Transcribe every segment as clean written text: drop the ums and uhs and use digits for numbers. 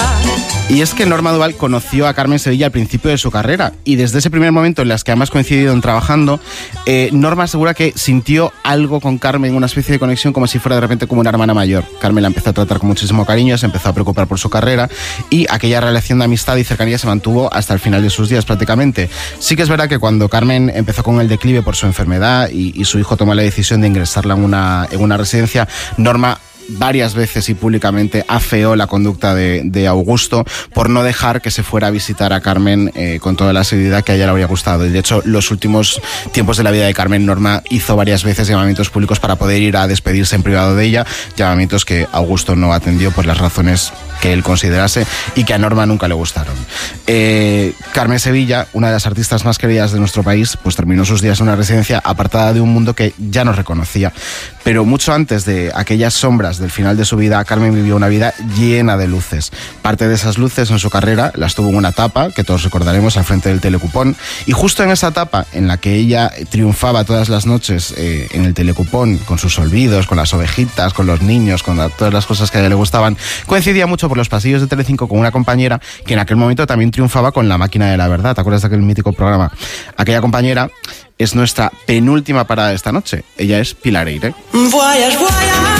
Y es que Norma Duval conoció a Carmen Sevilla al principio de su carrera y desde ese primer momento en las que ambas coincidieron trabajando, Norma asegura que sintió algo con Carmen, una especie de conexión como si fuera de repente como una hermana mayor. Carmen la empezó a tratar con muchísimo cariño, se empezó a preocupar por su carrera y aquella relación de amistad y cercanía se mantuvo hasta el final de sus días prácticamente. Sí que es verdad que cuando Carmen empezó con el declive por su enfermedad y su hijo tomó la decisión de ingresarla en una residencia, Norma varias veces y públicamente afeó la conducta de Augusto por no dejar que se fuera a visitar a Carmen con toda la seriedad que a ella le habría gustado. Y de hecho, los últimos tiempos de la vida de Carmen, Norma hizo varias veces llamamientos públicos para poder ir a despedirse en privado de ella, llamamientos que Augusto no atendió por las razones que él considerase y que a Norma nunca le gustaron. Carmen Sevilla, una de las artistas más queridas de nuestro país, pues terminó sus días en una residencia apartada de un mundo que ya no reconocía. Pero mucho antes de aquellas sombras del final de su vida, Carmen vivió una vida llena de luces. Parte de esas luces en su carrera las tuvo en una etapa que todos recordaremos al frente del Telecupón, y justo en esa etapa en la que ella triunfaba todas las noches en el Telecupón con sus olvidos, con las ovejitas, con los niños, con todas las cosas que a ella le gustaban, coincidía mucho por los pasillos de Telecinco con una compañera que en aquel momento también triunfaba con La Máquina de la Verdad. ¿Te acuerdas de aquel mítico programa? Aquella compañera es nuestra penúltima parada de esta noche. Ella es Pilar Eyre. Voyage, voyage.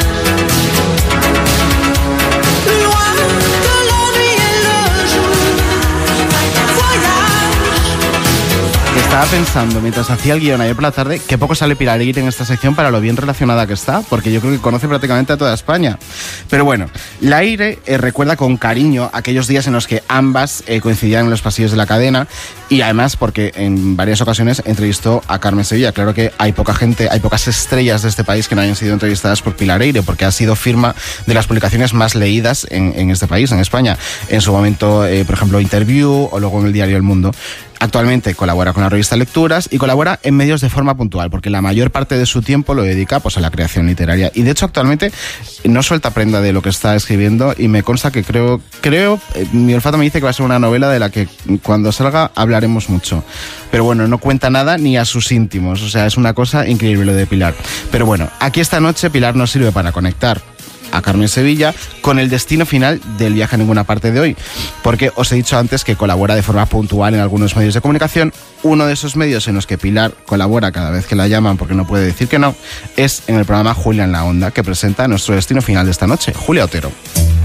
Estaba pensando, mientras hacía el guión ayer por la tarde, que poco sale Pilar Eyre en esta sección para lo bien relacionada que está, porque yo creo que conoce prácticamente a toda España. Pero bueno, la Eyre recuerda con cariño aquellos días en los que ambas coincidían en los pasillos de la cadena, y además porque en varias ocasiones entrevistó a Carmen Sevilla. Claro que hay poca gente, hay pocas estrellas de este país que no hayan sido entrevistadas por Pilar Eyre, porque ha sido firma de las publicaciones más leídas en este país, en España. En su momento, por ejemplo, Interview o luego en el diario El Mundo. Actualmente colabora con la revista Lecturas y colabora en medios de forma puntual, porque la mayor parte de su tiempo lo dedica pues, a la creación literaria. Y de hecho actualmente no suelta prenda de lo que está escribiendo y me consta que creo, mi olfato me dice que va a ser una novela de la que cuando salga hablaremos mucho. Pero bueno, no cuenta nada ni a sus íntimos, o sea, es una cosa increíble lo de Pilar. Pero bueno, aquí esta noche Pilar nos sirve para conectar a Carmen Sevilla con el destino final del viaje a ninguna parte de hoy, porque os he dicho antes que colabora de forma puntual en algunos medios de comunicación. Uno de esos medios en los que Pilar colabora cada vez que la llaman, porque no puede decir que no, es en el programa Julia en la Onda, que presenta nuestro destino final de esta noche, Julia Otero.